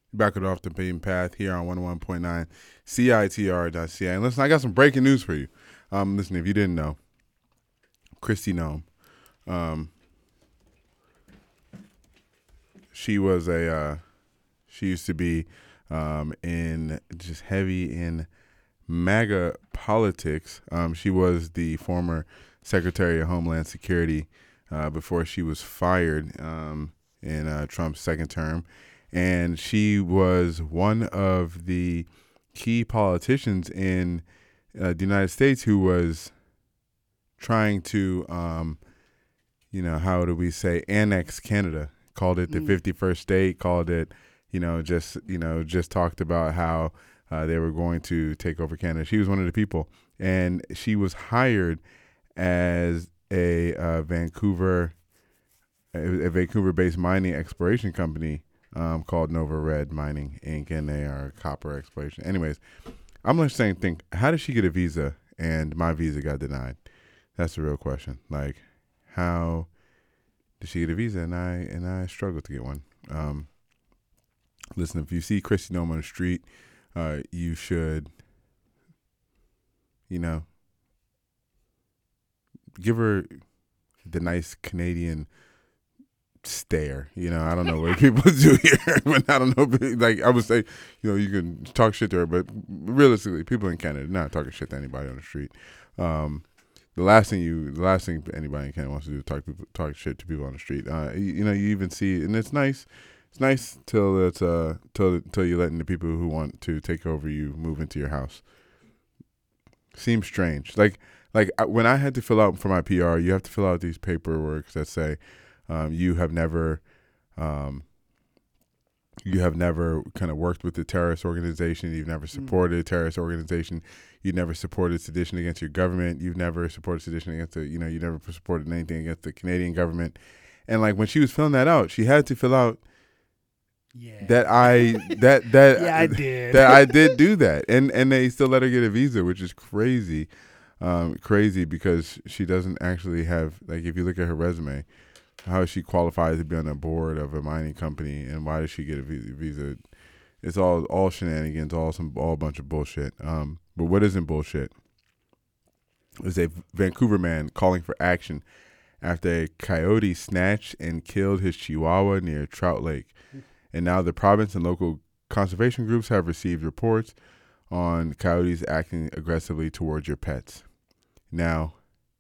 Back it off the beaten path here on 101.9 CITR.ca. And listen, I got some breaking news for you. Listen, if you didn't know, Kristi Noem, um, she was she used to be in just heavy in MAGA politics. She was the former Secretary of Homeland Security before she was fired in Trump's second term. And she was one of the key politicians in the United States who was trying to, how do we say, annex Canada. Called it the 51st state. Called it, just talked about how they were going to take over Canada. She was one of the people, and she was hired as a Vancouver-based mining exploration company called Nova Red Mining Inc. And they are copper exploration. Anyways, I'm just saying, how did she get a visa and my visa got denied? That's the real question. Like, how did she get a visa and I struggled to get one? Listen, if you see Kristi Noem on the street, you should, give her the nice Canadian stare. I don't know what people do here, but I don't know. Like, I would say, you can talk shit to her, but realistically, people in Canada are not talking shit to anybody on the street. The last thing anybody in Canada wants to do is talk shit to people on the street. You even see, and it's nice. It's nice till you're letting the people who want to take over you move into your house. Seems strange. When I had to fill out for my PR, you have to fill out these paperwork that say you have never kind of worked with a terrorist organization. You've never supported a terrorist organization. You never supported sedition against your government. You've never supported sedition against you never supported anything against the Canadian government. And when she was filling that out, she had to fill out that I did that I did do that, and they still let her get a visa, which is crazy, because she doesn't actually have, if you look at her resume, how is she qualified to be on the board of a mining company, and why does she get a visa? It's all shenanigans, all a bunch of bullshit. But what isn't bullshit is a Vancouver man calling for action after a coyote snatched and killed his chihuahua near Trout Lake. And now the province and local conservation groups have received reports on coyotes acting aggressively towards your pets. Now,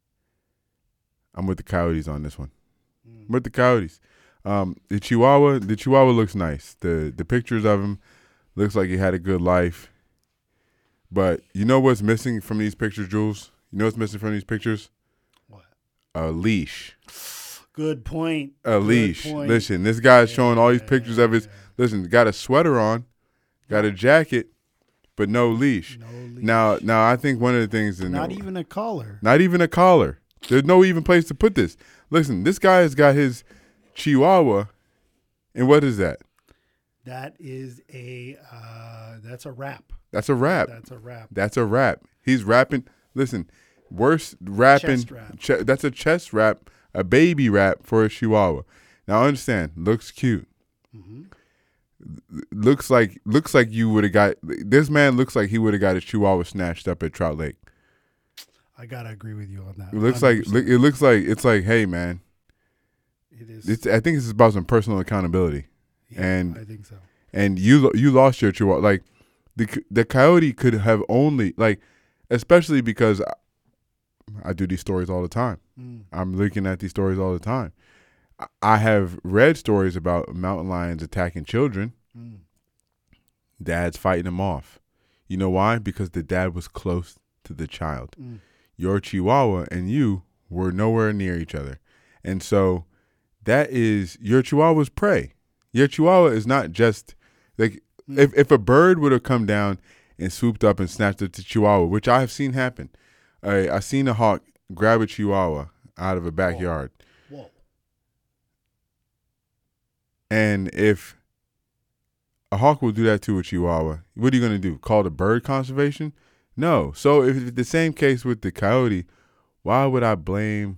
I'm with the coyotes on this one. I'm with the coyotes. The Chihuahua looks nice. The pictures of him looks like he had a good life. But you know what's missing from these pictures, Jules? You know what's missing from these pictures? What? A leash. Good point. Leash. Listen, this guy's showing all these pictures of his. Listen, got a sweater on, got a jacket, but no leash. No leash. Now I think one of the things not even a collar. Not even a collar. There's no even place to put this. Listen, this guy has got his Chihuahua, and what is that? That is that's a wrap. That's a wrap. That's a wrap. He's rapping. Listen, worse rapping. Chest wrap. That's a chest wrap. A baby wrap for a Chihuahua. Now I understand. Looks cute. Mm-hmm. Looks like you would have got. This man looks like he would have got his Chihuahua snatched up at Trout Lake. I gotta agree with you on that. It looks like it's like, hey man. It is. I think this is about some personal accountability. Yeah, and I think so. And you lost your Chihuahua. Like the coyote could have only, especially because I do these stories all the time. I'm looking at these stories all the time. I have read stories about mountain lions attacking children. Dads fighting them off. You know why? Because the dad was close to the child. Your Chihuahua and you were nowhere near each other. And so that is your Chihuahua's prey. Your Chihuahua is not just if a bird would have come down and swooped up and snatched up the Chihuahua, which I have seen happen. I seen a hawk grab a Chihuahua out of a backyard. Whoa. And if a hawk will do that to a Chihuahua, what are you going to do? Call the bird conservation? No. So if it's the same case with the coyote, why would I blame?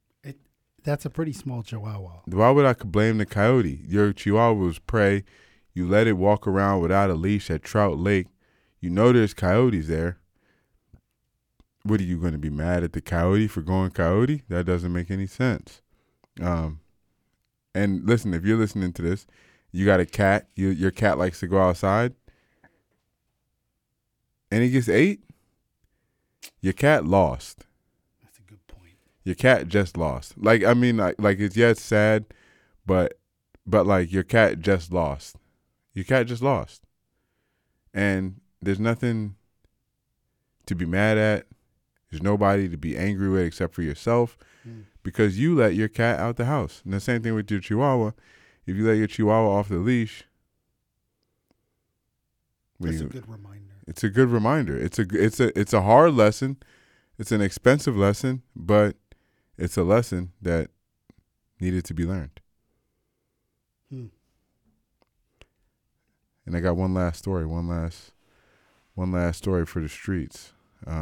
That's a pretty small Chihuahua. Why would I blame the coyote? Your Chihuahua was prey. You let it walk around without a leash at Trout Lake. You know there's coyotes there. What are you going to be mad at the coyote for going coyote? That doesn't make any sense. And listen, if you're listening to this, you got a cat. Your cat likes to go outside, and he gets ate. Your cat lost. That's a good point. Your cat just lost. Like it's sad, but like your cat just lost. Your cat just lost, and there's nothing to be mad at. There's nobody to be angry with except for yourself because you let your cat out the house. And the same thing with your Chihuahua. If you let your Chihuahua off the leash, that's a good reminder. It's a good reminder. It's a hard lesson. It's an expensive lesson, but it's a lesson that needed to be learned. And I got one last story. One last story for the streets.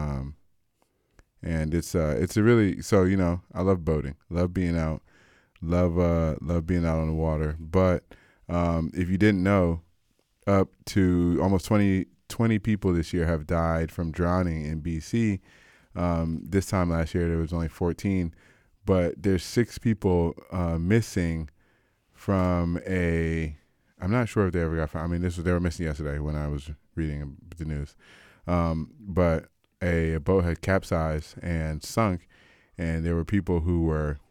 And it's a really, so, you know, I love boating, love being out, love being out on the water. But if you didn't know, up to almost 20 people this year have died from drowning in BC. This time last year there was only 14, but there's 6 people missing from I'm not sure if they ever got found. I mean, they were missing yesterday when I was reading the news. But a boat had capsized and sunk, and there were people who were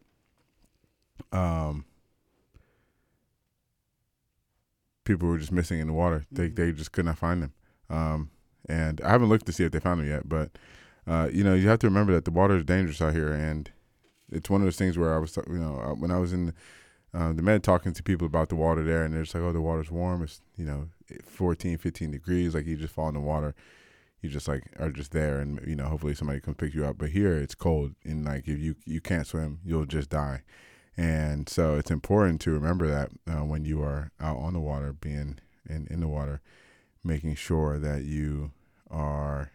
just missing in the water. They just could not find them. And I haven't looked to see if they found them yet, but you know, you have to remember that the water is dangerous out here, and it's one of those things where I was, you know, when I was in the Med talking to people about the water there, and they're just like, oh, the water's warm. It's, you know, 14, 15 degrees. Like, you just fall in the water. You just like are just there, and, you know, hopefully somebody comes pick you up. But here it's cold, and like if you can't swim, you'll just die. And so it's important to remember that when you are out on the water, being in the water, making sure that you are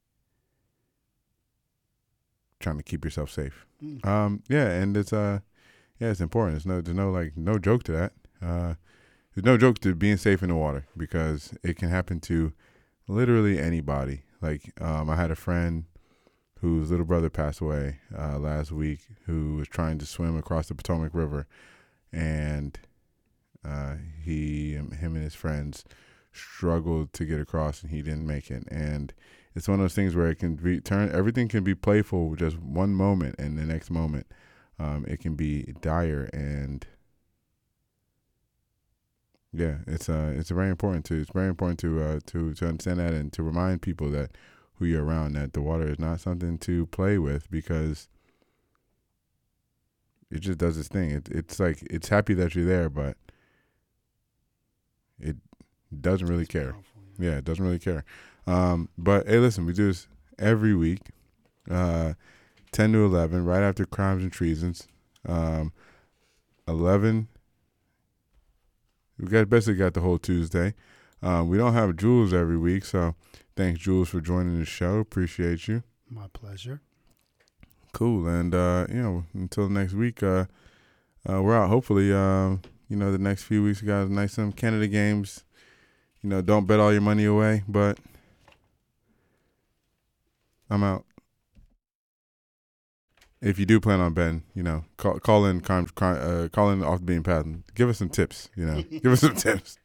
trying to keep yourself safe. Yeah, and it's it's important. There's no joke to that. There's no joke to being safe in the water, because it can happen to literally anybody. Like, I had a friend whose little brother passed away last week, who was trying to swim across the Potomac River, and him and his friends struggled to get across, and he didn't make it. And it's one of those things where it can be everything can be playful with just one moment, and the next moment it can be dire. And yeah, it's very important to understand that, and to remind people that who you're around, that the water is not something to play with, because it just does its thing. It's like, it's happy that you're there, but it doesn't really care. Powerful, yeah, it doesn't really care. But hey, listen, we do this every week, 10 to 11, right after Crimes and Treasons. 11. We basically got the whole Tuesday. We don't have Jules every week, so thanks, Jules, for joining the show. Appreciate you. My pleasure. Cool. And you know, until next week, we're out. Hopefully, you know, the next few weeks we got some Canada games. You know, don't bet all your money away, but I'm out. If you do plan on betting, you know, call in off the beaten path. Give us some tips. You know, give us some tips.